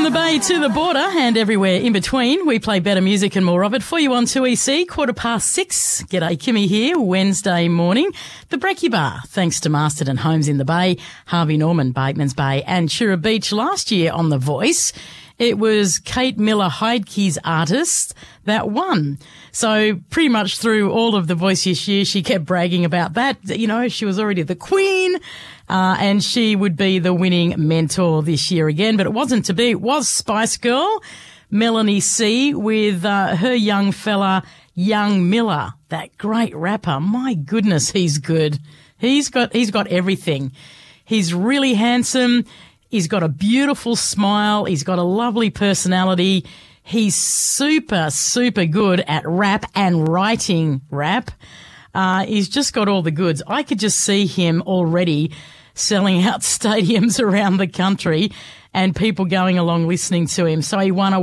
the Bay to the border and everywhere in between, we play better music and more of it for you on 2EC, 6:15. G'day, Kimmy here, Wednesday morning. The Brekkie Bar, thanks to Masterton Homes in the Bay, Harvey Norman, Bateman's Bay and Chura Beach last year on The Voice. It was Kate Miller-Heidke's artist that won. So pretty much through all of The Voice this year, she kept bragging about that. You know, she was already the queen. And she would be the winning mentor this year again, but it wasn't to be. It was Spice Girl, Melanie C, with her young fella, Young Miller, that great rapper. My goodness, he's good. He's got everything. He's really handsome. He's got a beautiful smile. He's got a lovely personality. He's super, super good at rap and writing rap. He's just got all the goods. I could just see him already selling out stadiums around the country and people going along listening to him. So he won a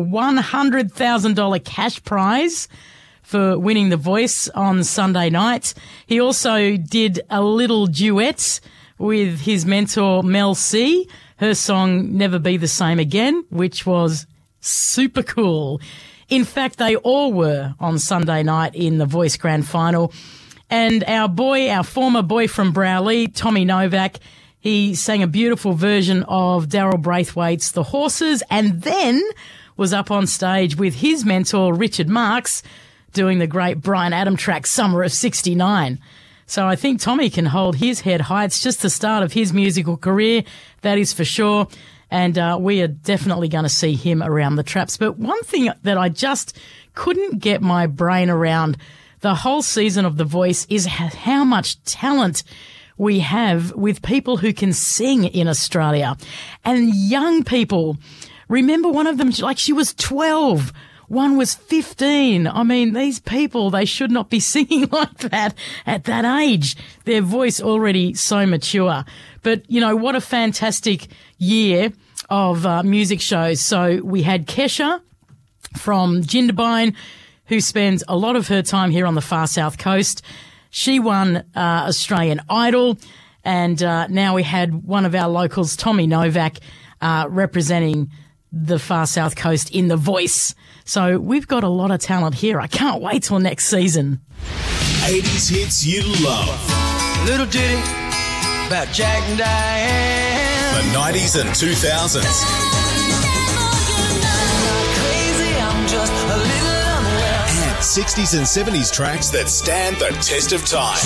$100,000 cash prize for winning The Voice on Sunday night. He also did a little duet with his mentor Mel C, her song Never Be the Same Again, which was super cool. In fact, they all were on Sunday night in The Voice Grand Final. And our former boy from Browley, Tommy Novak, he sang a beautiful version of Daryl Braithwaite's The Horses and then was up on stage with his mentor, Richard Marx, doing the great Bryan Adams track, Summer of 69. So I think Tommy can hold his head high. It's just the start of his musical career, that is for sure. And we are definitely going to see him around the traps. But one thing that I just couldn't get my brain around the whole season of The Voice is how much talent we have with people who can sing in Australia. And young people, remember one of them, like she was 12, one was 15. I mean, these people, they should not be singing like that at that age. Their voice already so mature. But, you know, what a fantastic year of music shows. So we had Kesha from Jindabyne, who spends a lot of her time here on the far south coast. She won Australian Idol, and now we had one of our locals, Tommy Novak, representing the far south coast in The Voice. So we've got a lot of talent here. I can't wait till next season. 80s hits you love. Little ditty about Jack and Diane. The 90s and 2000s. Crazy, I'm just a little 60s and 70s tracks that stand the test of time.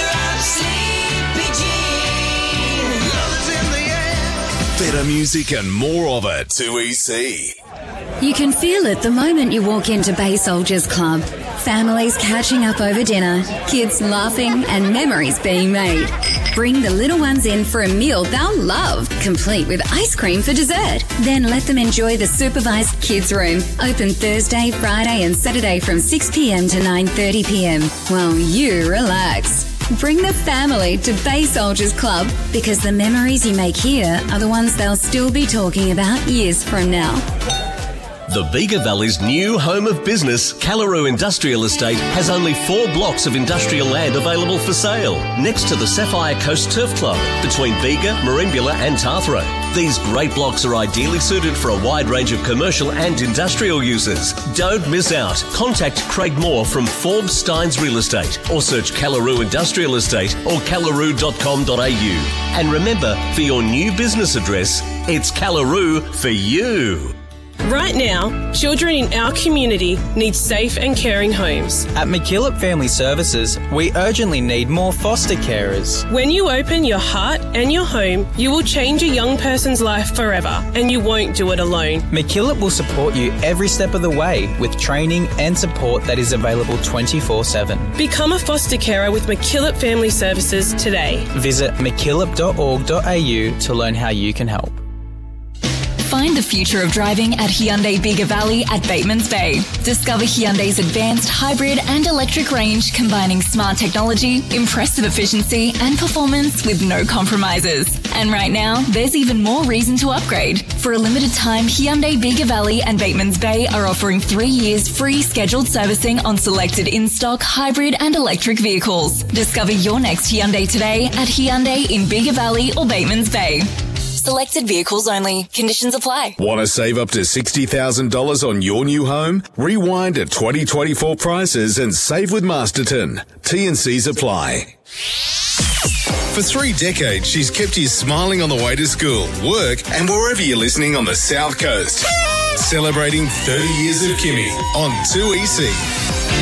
Better music and more of it. 2EC. You can feel it the moment you walk into Bay Soldiers Club. Families catching up over dinner, kids laughing and memories being made. Bring the little ones in for a meal they'll love, complete with ice cream for dessert. Then let them enjoy the supervised kids room, open Thursday, Friday and Saturday from 6 p.m. to 9:30 p.m. while you relax. Bring the family to Bay Soldiers Club because the memories you make here are the ones they'll still be talking about years from now. The Bega Valley's new home of business, Callaroo Industrial Estate, has only 4 blocks of industrial land available for sale, next to the Sapphire Coast Turf Club, between Bega, Merimbula and Tathra. These great blocks are ideally suited for a wide range of commercial and industrial uses. Don't miss out. Contact Craig Moore from Forbes Steins Real Estate or search Callaroo Industrial Estate or callaroo.com.au. And remember, for your new business address, it's Callaroo for you. Right now, children in our community need safe and caring homes. At McKillop Family Services, we urgently need more foster carers. When you open your heart and your home, you will change a young person's life forever, and you won't do it alone. McKillop will support you every step of the way with training and support that is available 24/7. Become a foster carer with McKillop Family Services today. Visit mckillop.org.au to learn how you can help. Find the future of driving at Hyundai Bega Valley at Bateman's Bay. Discover Hyundai's advanced hybrid and electric range combining smart technology, impressive efficiency and performance with no compromises. And right now, there's even more reason to upgrade. For a limited time, Hyundai Bega Valley and Bateman's Bay are offering 3 years free scheduled servicing on selected in-stock hybrid and electric vehicles. Discover your next Hyundai today at Hyundai in Bega Valley or Bateman's Bay. selected vehicles only. Conditions apply. Want to save up to $60,000 on your new home? Rewind to 2024 prices and save with Masterton. T&Cs apply. For 3 decades, she's kept you smiling on the way to school, work, and wherever you're listening on the South Coast. Celebrating 30 years of Kimmy on 2EC.